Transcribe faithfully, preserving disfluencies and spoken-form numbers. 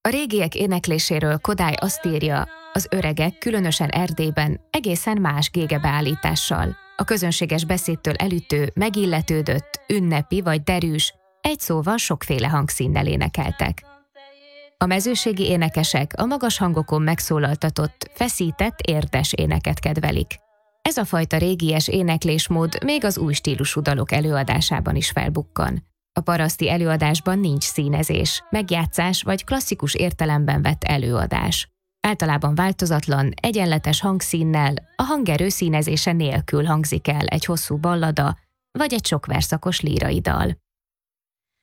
A régiek énekléséről Kodály azt írja, az öregek, különösen Erdélyben, egészen más gégebeállítással. A közönséges beszédtől elütő, megilletődött, ünnepi vagy derűs, egy szóval sokféle hangszínnel énekeltek. A mezőségi énekesek a magas hangokon megszólaltatott, feszített, érdes éneket kedvelik. Ez a fajta régies éneklésmód még az új stílusú dalok előadásában is felbukkan. A paraszti előadásban nincs színezés, megjátszás vagy klasszikus értelemben vett előadás. Általában változatlan, egyenletes hangszínnel, a hangerő színezése nélkül hangzik el egy hosszú ballada vagy egy sok verszakos lírai dal.